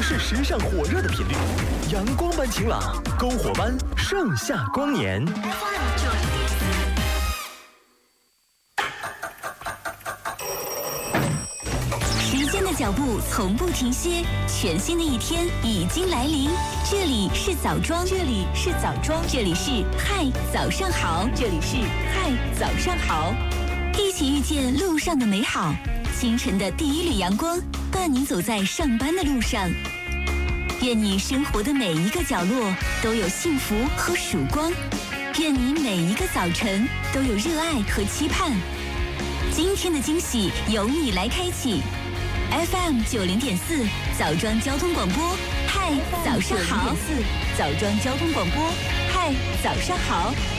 是时尚火热的频率，阳光般晴朗，篝火般盛夏光年。 时间的脚步从不停歇，全新的一天已经来临。这里是早庄，这里是早庄，这里是嗨早上好，这里是嗨早上好。一起遇见路上的美好，清晨的第一缕阳光伴你走在上班的路上。愿你生活的每一个角落都有幸福和曙光，愿你每一个早晨都有热爱和期盼。今天的惊喜由你来开启。FM 90.4早庄交通广播，嗨，早上好！早庄交通广播，嗨，早上好！